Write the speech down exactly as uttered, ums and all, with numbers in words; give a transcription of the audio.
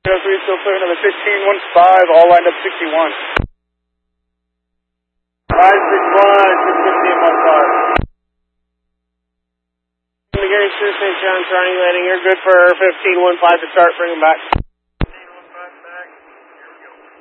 zero three, still clear, another fifteen one five, all lined up sixty-one. five six one, six fifteen one five. Gary Saint John, surrounding landing, you're good for fifteen one five to start, bring them back.